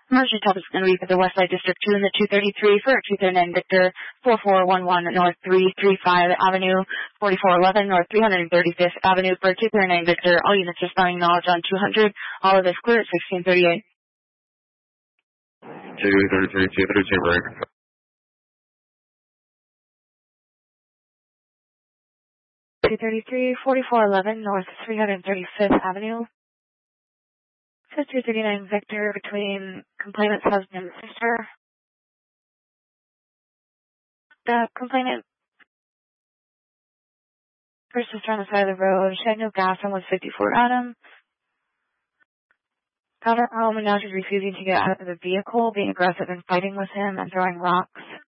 Emergency top is going to be for the Westside District 2 in the 233 for 239 Victor, 4411 North 335 Avenue, 4411 North 335th Avenue for 239 Victor. All units responding knowledge on 200. All of this clear at 1638. 233 break. 233, 4411 North 335th Avenue. 239 Victor between complainant's husband and sister. The complainant her sister on the side of the road. She had no gas and was 54 Adam. Got her home and now she's refusing to get out of the vehicle, being aggressive and fighting with him and throwing rocks.